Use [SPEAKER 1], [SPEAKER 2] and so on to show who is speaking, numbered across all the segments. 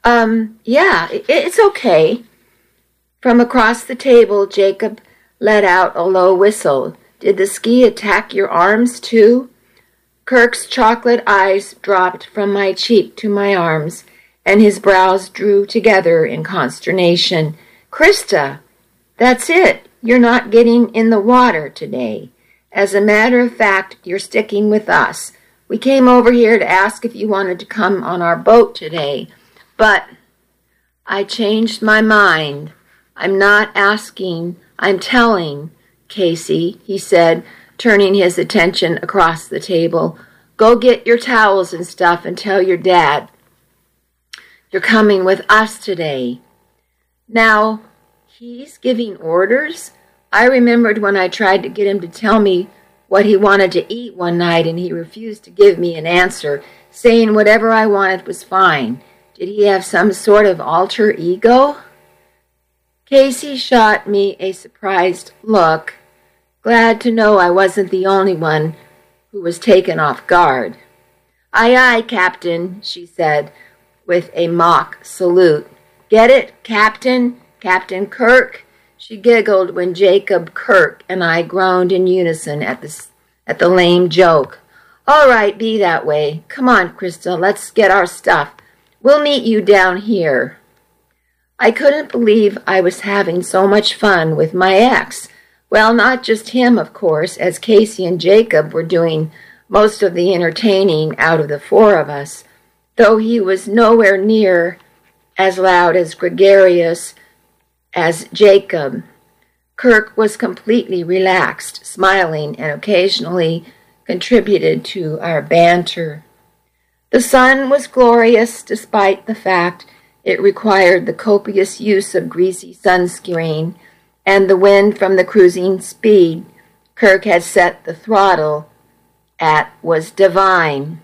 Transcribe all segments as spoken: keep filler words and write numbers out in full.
[SPEAKER 1] Um, yeah, i it's okay. From across the table, Jacob let out a low whistle. Did the ski attack your arms, too? Kirk's chocolate eyes dropped from my cheek to my arms, and his brows drew together in consternation. Krista, that's it. You're not getting in the water today. As a matter of fact, you're sticking with us. We came over here to ask if you wanted to come on our boat today, but I changed my mind. I'm not asking, I'm telling, Casey, he said, turning his attention across the table. Go get your towels and stuff and tell your dad you're coming with us today. Now, he's giving orders? I remembered when I tried to get him to tell me what he wanted to eat one night and he refused to give me an answer, saying whatever I wanted was fine. Did he have some sort of alter ego? Casey shot me a surprised look, glad to know I wasn't the only one who was taken off guard. Aye, aye, Captain, she said, with a mock salute. Get it, Captain? Captain Kirk? She giggled when Jacob Kirk and I groaned in unison at the, at the lame joke. All right, be that way. Come on, Krista, let's get our stuff. We'll meet you down here. I couldn't believe I was having so much fun with my ex. Well, not just him, of course, as Casey and Jacob were doing most of the entertaining out of the four of us, though he was nowhere near as loud as gregarious as Jacob. Kirk was completely relaxed, smiling, and occasionally contributed to our banter. The sun was glorious despite the fact it required the copious use of greasy sunscreen, and the wind from the cruising speed Kirk had set the throttle at was divine.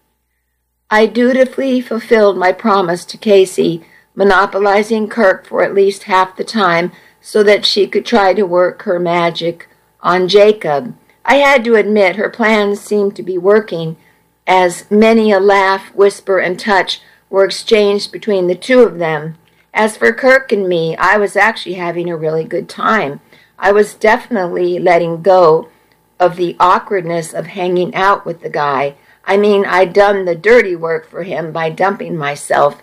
[SPEAKER 1] I dutifully fulfilled my promise to Casey, monopolizing Kirk for at least half the time so that she could try to work her magic on Jacob. I had to admit her plans seemed to be working, as many a laugh, whisper, and touch were exchanged between the two of them. As for Kirk and me, I was actually having a really good time. I was definitely letting go of the awkwardness of hanging out with the guy. I mean, I'd done the dirty work for him by dumping myself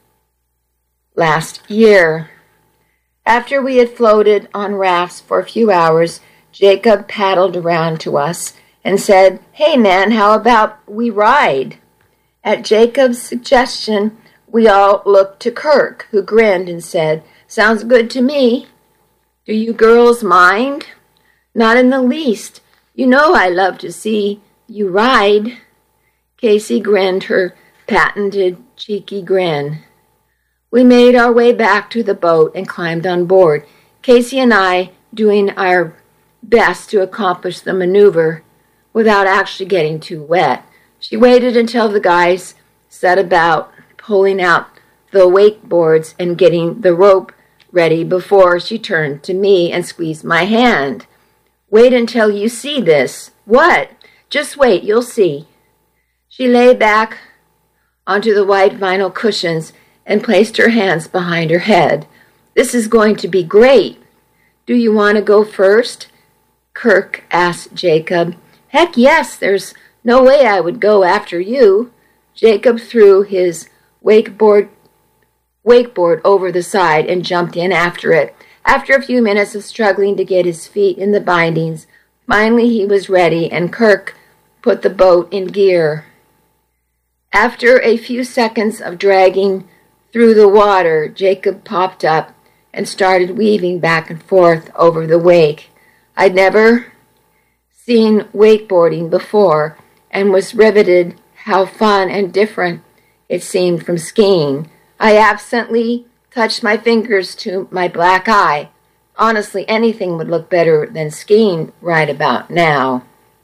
[SPEAKER 1] last year. After we had floated on rafts for a few hours, Jacob paddled around to us and said, Hey man, how about we ride? At Jacob's suggestion, we all looked to Kirk, who grinned and said, Sounds good to me. Do you girls mind? Not in the least. You know I love to see you ride. Casey grinned her patented cheeky grin. We made our way back to the boat and climbed on board, Casey and I doing our best to accomplish the maneuver without actually getting too wet. She waited until the guys set about pulling out the wakeboards and getting the rope ready before she turned to me and squeezed my hand. Wait until you see this. What? Just wait, you'll see. She lay back onto the white vinyl cushions and placed her hands behind her head. This is going to be great. Do you want to go first? Kirk asked Jacob. Heck yes, there's no way I would go after you. Jacob threw his wakeboard wakeboard over the side and jumped in after it. After a few minutes of struggling to get his feet in the bindings, finally he was ready and Kirk put the boat in gear. After a few seconds of dragging through the water, Jacob popped up and started weaving back and forth over the wake. I'd never seen wakeboarding before and was riveted how fun and different it seemed from skiing. I absently touched my fingers to my black eye. Honestly, anything would look better than skiing right about now.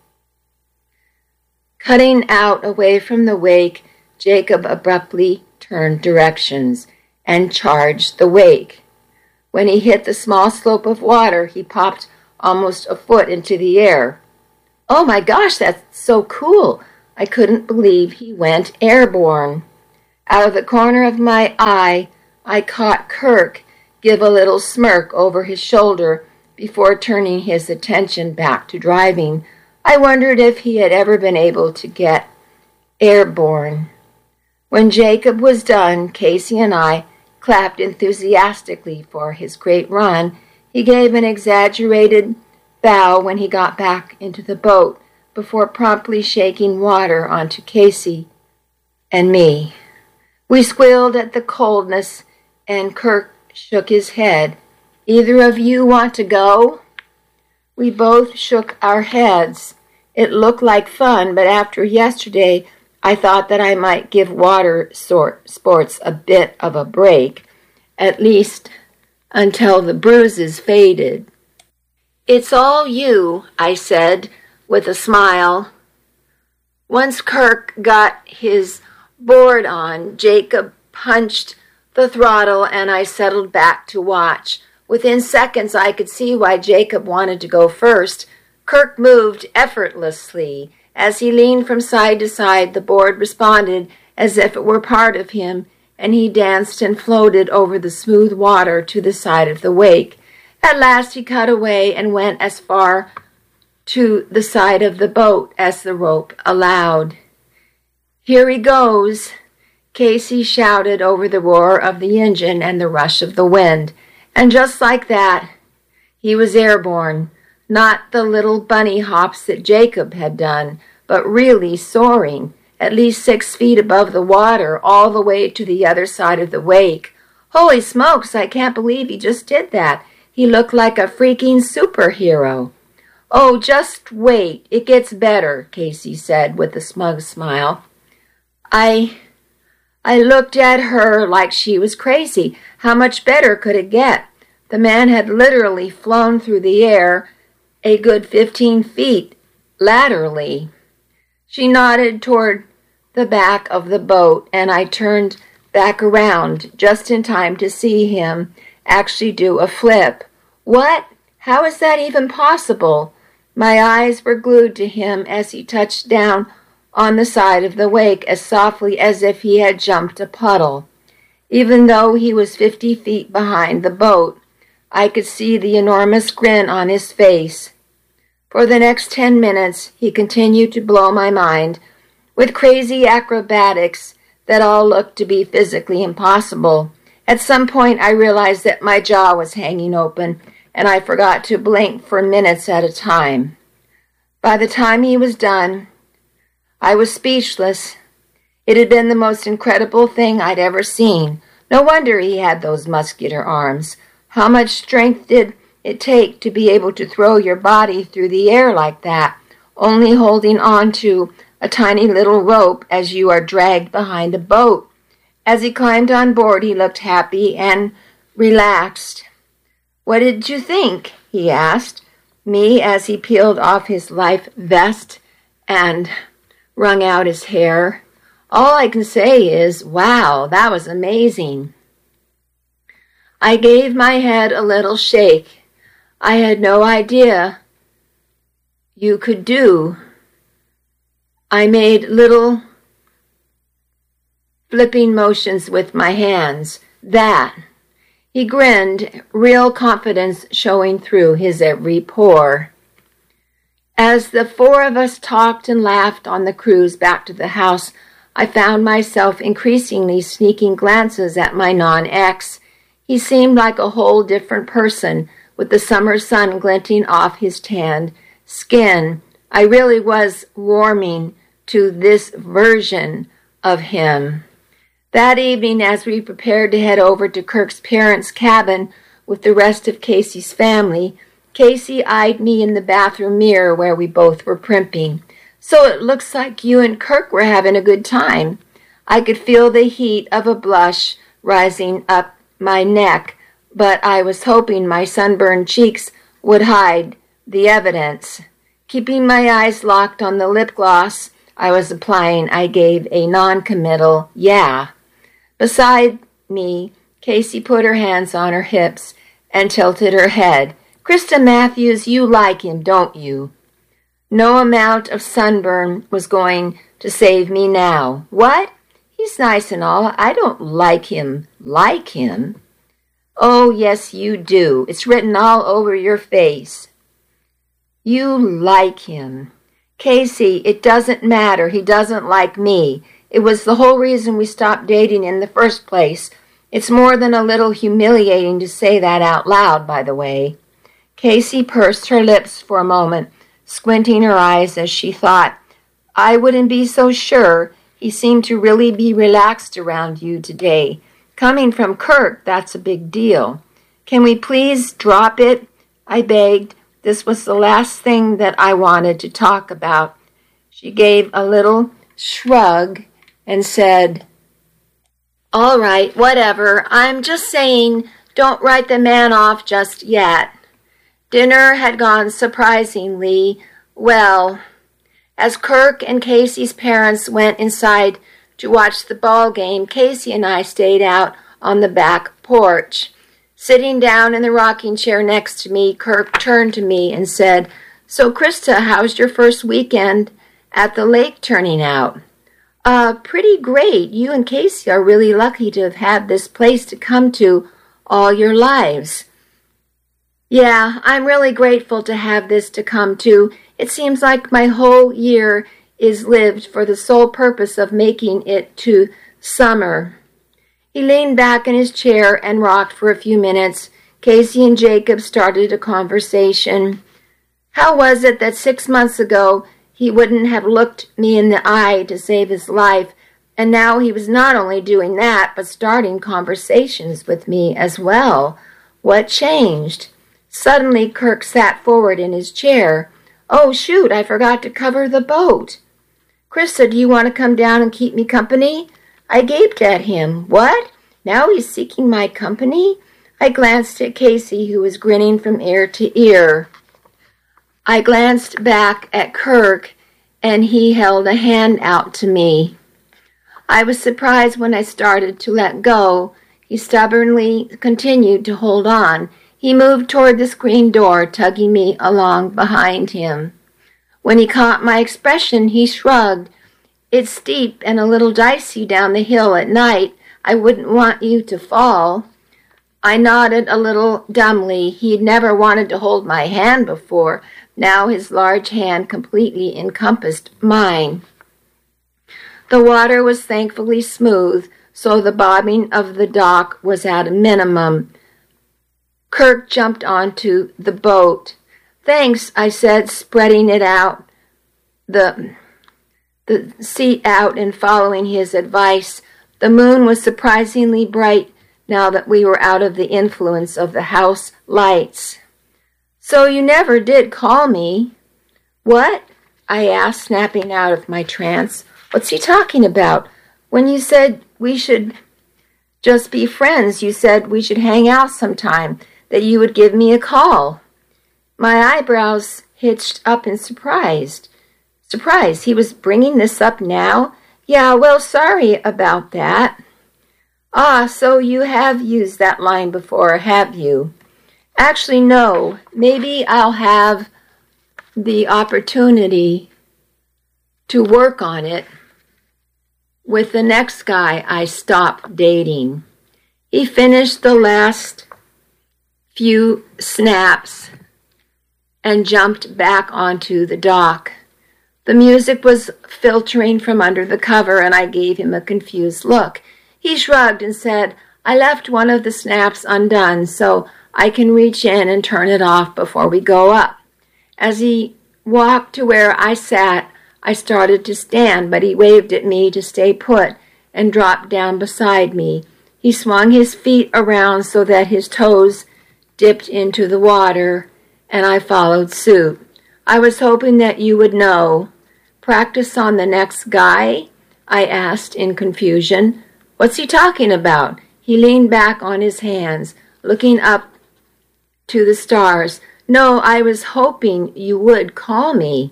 [SPEAKER 1] Cutting out away from the wake, Jacob abruptly turned directions and charged the wake. When he hit the small slope of water, he popped almost a foot into the air. Oh my gosh, that's so cool! I couldn't believe he went airborne. Out of the corner of my eye, I caught Kirk give a little smirk over his shoulder before turning his attention back to driving. I wondered if he had ever been able to get airborne. When Jacob was done, Casey and I clapped enthusiastically for his great run. He gave an exaggerated bow when he got back into the boat before promptly shaking water onto Casey and me. We squealed at the coldness, and Kirk shook his head. Either of you want to go? We both shook our heads. It looked like fun, but after yesterday, I thought that I might give water sports a bit of a break, at least until the bruises faded. It's all you, I said with a smile. Once Kirk got his board on, Jacob punched the throttle and I settled back to watch. Within seconds, I could see why Jacob wanted to go first. Kirk moved effortlessly. As he leaned from side to side, the board responded as if it were part of him, and he danced and floated over the smooth water to the side of the wake. At last he cut away and went as far to the side of the boat as the rope allowed. Here he goes, Casey shouted over the roar of the engine and the rush of the wind. And just like that, he was airborne. Not the little bunny hops that Jacob had done, but really soaring, at least six feet above the water, all the way to the other side of the wake. Holy smokes, I can't believe he just did that. He looked like a freaking superhero. Oh, just wait, it gets better, Casey said with a smug smile. I... I looked at her like she was crazy. How much better could it get? The man had literally flown through the air a good fifteen feet laterally. She nodded toward the back of the boat, and I turned back around just in time to see him actually do a flip. What? How is that even possible? My eyes were glued to him as he touched down on the side of the wake as softly as if he had jumped a puddle. Even though he was fifty feet behind the boat, I could see the enormous grin on his face. For the next ten minutes, he continued to blow my mind with crazy acrobatics that all looked to be physically impossible. At some point, I realized that my jaw was hanging open, and I forgot to blink for minutes at a time. By the time he was done, I was speechless. It had been the most incredible thing I'd ever seen. No wonder he had those muscular arms. How much strength did it take to be able to throw your body through the air like that, only holding on to a tiny little rope as you are dragged behind a boat? As he climbed on board, he looked happy and relaxed. What did you think? He asked me as he peeled off his life vest and wrung out his hair. All I can say is, wow, that was amazing. I gave my head a little shake. I had no idea you could do. I made little flipping motions with my hands. That. He grinned, real confidence showing through his every pore. As the four of us talked and laughed on the cruise back to the house, I found myself increasingly sneaking glances at my non-ex. He seemed like a whole different person, with the summer sun glinting off his tanned skin. I really was warming to this version of him. That evening, as we prepared to head over to Kirk's parents' cabin with the rest of Casey's family, Casey eyed me in the bathroom mirror where we both were primping. So it looks like you and Kirk were having a good time. I could feel the heat of a blush rising up my neck, but I was hoping my sunburned cheeks would hide the evidence. Keeping my eyes locked on the lip gloss I was applying, I gave a non-committal yeah. Beside me, Casey put her hands on her hips and tilted her head. Krista Matthews, you like him, don't you? No amount of sunburn was going to save me now. What? He He's nice and all. I don't like him like him. Oh, yes, you do. It's written all over your face. You like him. Casey, it doesn't matter. He doesn't like me. It was the whole reason we stopped dating in the first place. It's more than a little humiliating to say that out loud, by the way. Casey pursed her lips for a moment, squinting her eyes as she thought, I wouldn't be so sure. He seemed to really be relaxed around you today. Coming from Kirk, that's a big deal. Can we please drop it? I begged. This was the last thing that I wanted to talk about. She gave a little shrug and said, All right, whatever. I'm just saying, don't write the man off just yet. Dinner had gone surprisingly well. As Kirk and Casey's parents went inside to watch the ball game, Casey and I stayed out on the back porch. Sitting down in the rocking chair next to me, Kirk turned to me and said, So, Krista, how's your first weekend at the lake turning out? Uh, pretty great. You and Casey are really lucky to have had this place to come to all your lives. Yeah, I'm really grateful to have this to come to. It seems like my whole year is lived for the sole purpose of making it to summer. He leaned back in his chair and rocked for a few minutes. Casey and Jacob started a conversation. How was it that six months ago he wouldn't have looked me in the eye to save his life, and now he was not only doing that, but starting conversations with me as well? What changed? Suddenly Kirk sat forward in his chair. Oh, shoot, I forgot to cover the boat. Krista, do you want to come down and keep me company? I gaped at him. What? Now he's seeking my company? I glanced at Casey, who was grinning from ear to ear. I glanced back at Kirk, and he held a hand out to me. I was surprised when I started to let go. He stubbornly continued to hold on. He moved toward the screen door, tugging me along behind him. When he caught my expression, he shrugged. It's steep and a little dicey down the hill at night. I wouldn't want you to fall. I nodded a little dumbly. He'd never wanted to hold my hand before. Now his large hand completely encompassed mine. The water was thankfully smooth, so the bobbing of the dock was at a minimum. Kirk jumped onto the boat. Thanks, I said, spreading it out, the, the seat out and following his advice. The moon was surprisingly bright now that we were out of the influence of the house lights. So you never did call me. What? I asked, snapping out of my trance. What's he talking about? When you said we should just be friends, you said we should hang out sometime, that you would give me a call. My eyebrows hitched up in surprise. Surprise, he was bringing this up now? Yeah, well, sorry about that. Ah, so you have used that line before, have you? Actually, no. Maybe I'll have the opportunity to work on it with the next guy I stopped dating. He finished the last few snaps and jumped back onto the dock. The music was filtering from under the cover, and I gave him a confused look. He shrugged and said, I left one of the snaps undone, so I can reach in and turn it off before we go up. As he walked to where I sat, I started to stand, but he waved at me to stay put and dropped down beside me. He swung his feet around so that his toes dipped into the water, and I followed suit. I was hoping that you would know. Practice on the next guy? I asked in confusion. What's he talking about? He leaned back on his hands, looking up to the stars. No, I was hoping you would call me.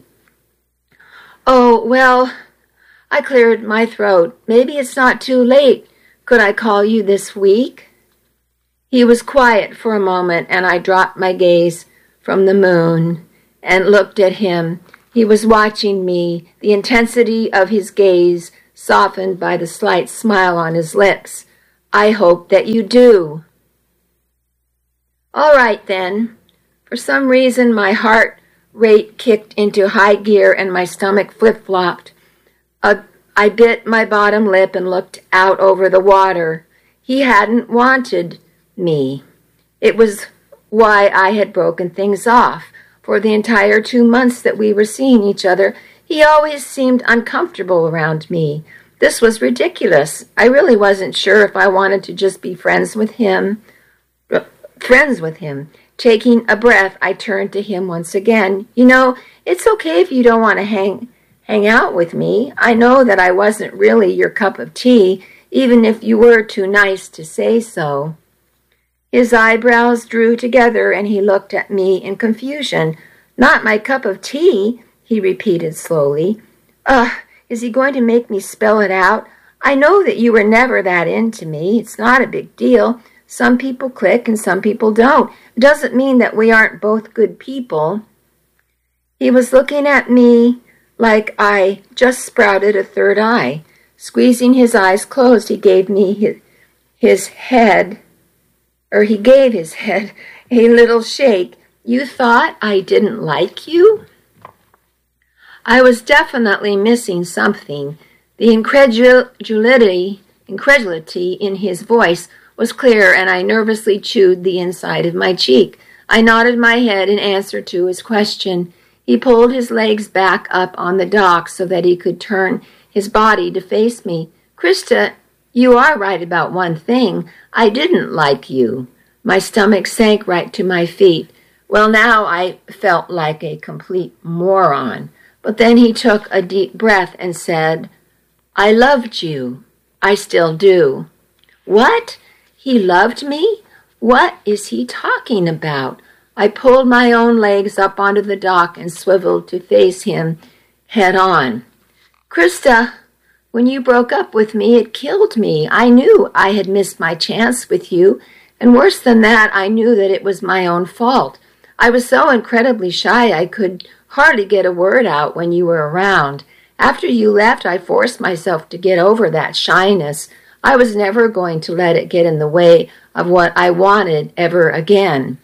[SPEAKER 1] Oh, well, I cleared my throat. Maybe it's not too late. Could I call you this week? He was quiet for a moment, and I dropped my gaze from the moon and looked at him. He was watching me. The intensity of his gaze softened by the slight smile on his lips. I hope that you do. All right, then. For some reason, my heart rate kicked into high gear and my stomach flip-flopped. Uh, I bit my bottom lip and looked out over the water. He hadn't wanted me. It was why I had broken things off. For the entire two months that we were seeing each other, he always seemed uncomfortable around me. This was ridiculous. I really wasn't sure if I wanted to just be friends with him. Friends with him. Taking a breath, I turned to him once again. You know, it's okay if you don't want to hang hang out with me. I know that I wasn't really your cup of tea, even if you were too nice to say so. His eyebrows drew together, and he looked at me in confusion. Not my cup of tea, he repeated slowly. Ugh, is he going to make me spell it out? I know that you were never that into me. It's not a big deal. Some people click and some people don't. It doesn't mean that we aren't both good people. He was looking at me like I just sprouted a third eye. Squeezing his eyes closed, he gave me his, his head, or he gave his head a little shake. You thought I didn't like you? I was definitely missing something. The incredulity, incredulity in his voice was clear, and I nervously chewed the inside of my cheek. I nodded my head in answer to his question. He pulled his legs back up on the dock so that he could turn his body to face me. Krista, you are right about one thing. I didn't like you. My stomach sank right to my feet. Well, now I felt like a complete moron. But then he took a deep breath and said, I loved you. I still do. What? He loved me? What is he talking about? I pulled my own legs up onto the dock and swiveled to face him head on. Krista, when you broke up with me, it killed me. I knew I had missed my chance with you, and worse than that, I knew that it was my own fault. I was so incredibly shy I could hardly get a word out when you were around. After you left, I forced myself to get over that shyness. I was never going to let it get in the way of what I wanted ever again.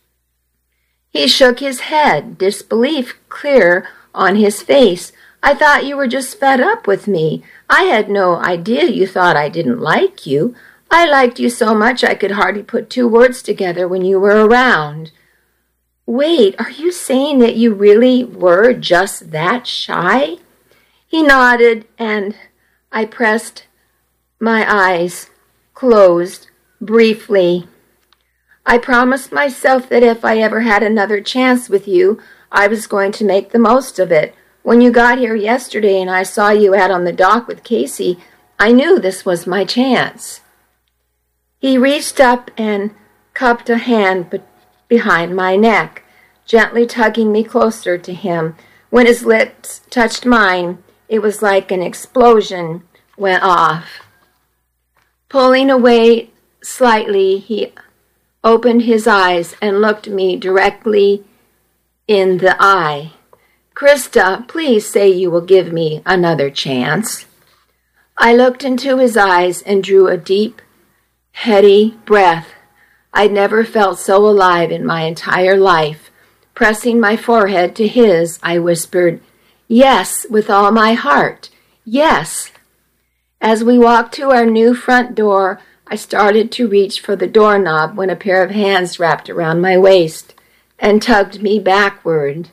[SPEAKER 1] He shook his head, disbelief clear on his face. I thought you were just fed up with me. I had no idea you thought I didn't like you. I liked you so much I could hardly put two words together when you were around. Wait, are you saying that you really were just that shy? He nodded, and I pressed my eyes closed briefly. I promised myself that if I ever had another chance with you, I was going to make the most of it. When you got here yesterday and I saw you out on the dock with Casey, I knew this was my chance. He reached up and cupped a hand be- behind my neck, gently tugging me closer to him. When his lips touched mine, it was like an explosion went off. Pulling away slightly, he opened his eyes and looked me directly in the eye. Krista, please say you will give me another chance. I looked into his eyes and drew a deep, heady breath. I'd never felt so alive in my entire life. Pressing my forehead to his, I whispered, yes, with all my heart, yes. As we walked to our new front door, I started to reach for the doorknob when a pair of hands wrapped around my waist and tugged me backward.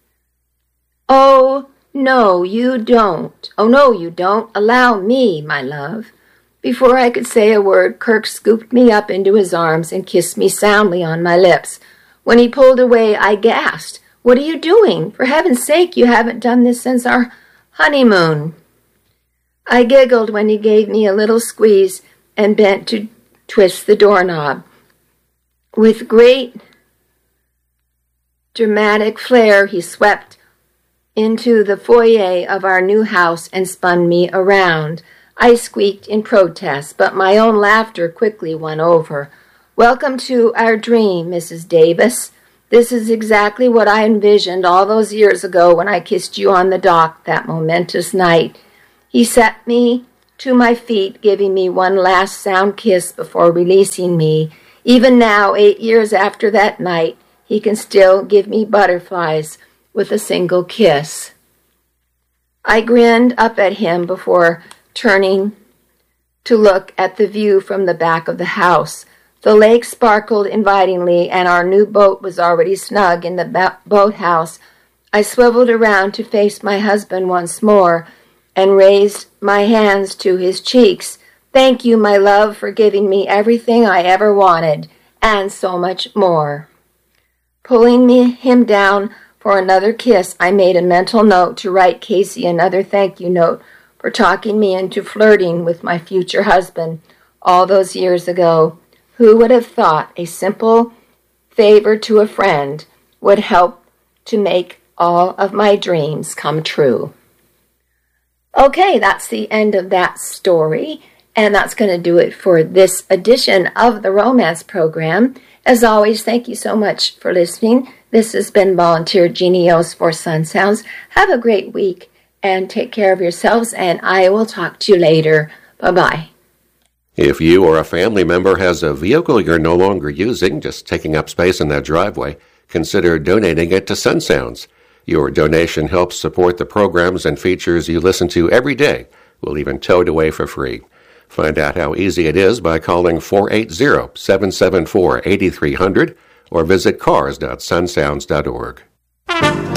[SPEAKER 1] Oh, no, you don't. Oh, no, you don't. Allow me, my love. Before I could say a word, Kirk scooped me up into his arms and kissed me soundly on my lips. When he pulled away, I gasped. What are you doing? For heaven's sake, you haven't done this since our honeymoon. I giggled when he gave me a little squeeze and bent to twist the doorknob. With great dramatic flair, he swept into the foyer of our new house and spun me around. I squeaked in protest, but my own laughter quickly won over. Welcome to our dream, Missus Davis. This is exactly what I envisioned all those years ago when I kissed you on the dock that momentous night. He set me to my feet, giving me one last sound kiss before releasing me. Even now, eight years after that night, he can still give me butterflies with a single kiss. I grinned up at him before turning to look at the view from the back of the house. The lake sparkled invitingly, and our new boat was already snug in the bo- boathouse. I swiveled around to face my husband once more and raised my hands to his cheeks. Thank you, my love, for giving me everything I ever wanted, and so much more. Pulling me, him down for another kiss, I made a mental note to write Casey another thank you note for talking me into flirting with my future husband all those years ago. Who would have thought a simple favor to a friend would help to make all of my dreams come true? Okay, that's the end of that story, and that's going to do it for this edition of the Romance Program. As always, thank you so much for listening. This has been Volunteer Genios for Sun Sounds. Have a great week and take care of yourselves, and I will talk to you later. Bye-bye.
[SPEAKER 2] If you or a family member has a vehicle you're no longer using, just taking up space in that driveway, consider donating it to Sun Sounds. Your donation helps support the programs and features you listen to every day. We'll even tow it away for free. Find out how easy it is by calling four eight zero, seven seven four, eight three zero zero or visit cars dot sun sounds dot org.